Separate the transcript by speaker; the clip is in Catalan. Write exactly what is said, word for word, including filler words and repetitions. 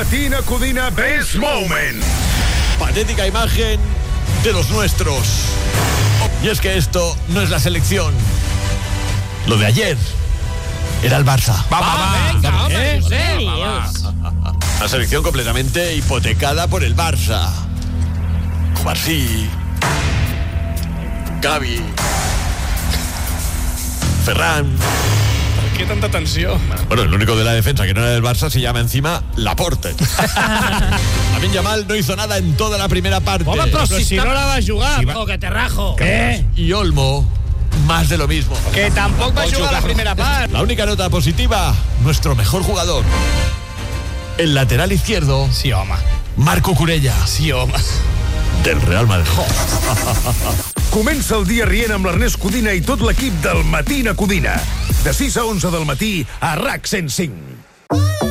Speaker 1: Matina Codina Best Moment.
Speaker 2: Patética imagen de los nuestros. Y es que esto no es la selección. Lo de ayer era el Barça.
Speaker 3: Va, va, va.
Speaker 4: Venga, hombre,
Speaker 3: ¿Eh?
Speaker 4: Josep.
Speaker 3: Va, va, va.
Speaker 2: La selección completamente hipotecada por el Barça. Cubarsí, Gavi, Ferran.
Speaker 3: ¿Qué tanta tensió?
Speaker 2: Bueno, el único de la defensa que no era del Barça se llama encima Laporte. Lamine Yamal no hizo nada en toda la primera parte.
Speaker 4: Home, però si,
Speaker 3: si
Speaker 4: està...
Speaker 3: no la va jugar.
Speaker 4: Si va... que te rajo.
Speaker 3: Què?
Speaker 2: Y Olmo, más de lo mismo.
Speaker 3: Que tampoc va jugar la primera part.
Speaker 2: La única nota positiva, nuestro mejor jugador. El lateral izquierdo,
Speaker 3: Sí, home.
Speaker 2: Marco Curella,
Speaker 3: Sí, home.
Speaker 2: del Real Madrid.
Speaker 1: Comença el dia rient amb l'Ernest Codina i tot l'equip del Matina Codina. De sis a onze del matí a RAC cent cinc.